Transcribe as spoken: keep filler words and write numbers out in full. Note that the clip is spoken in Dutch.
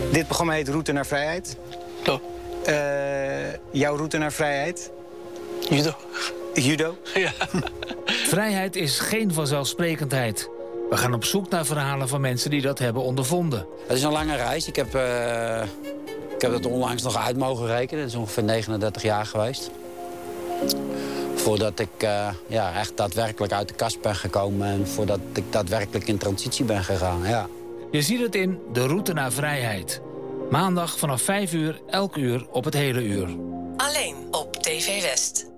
Dit programma heet Route naar Vrijheid. Ja. Uh, jouw route naar vrijheid? Judo. Judo? Ja. Vrijheid is geen vanzelfsprekendheid. We gaan op zoek naar verhalen van mensen die dat hebben ondervonden. Het is een lange reis. Ik heb, uh, ik heb het onlangs nog uit mogen rekenen. Het is ongeveer negenendertig jaar geweest. Voordat ik uh, ja, echt daadwerkelijk uit de kast ben gekomen... en voordat ik daadwerkelijk in transitie ben gegaan, ja. Je ziet het in De Route naar Vrijheid. Maandag vanaf vijf uur, elk uur op het hele uur. Alleen op T V West.